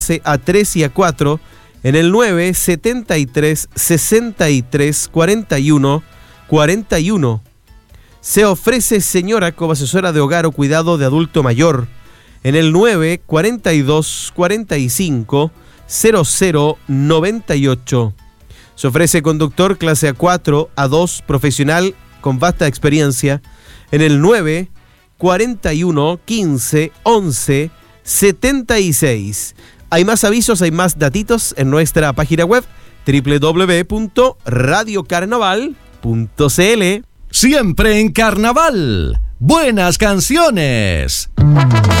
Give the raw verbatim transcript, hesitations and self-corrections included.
a tres y a cuatro en el nueve setenta y tres sesenta y tres cuarenta y uno cuarenta y uno. Se ofrece señora como asesora de hogar o cuidado de adulto mayor en el nueve cuarenta y dos cuarenta y cinco cero cero noventa y ocho. Se ofrece conductor clase A cuatro, A dos, profesional con vasta experiencia en el nueve cuarenta y uno quince once setenta y seis. Hay más avisos, hay más datitos en nuestra página web doble u doble u doble u punto radio carnaval punto c l. Siempre en carnaval. Buenas canciones.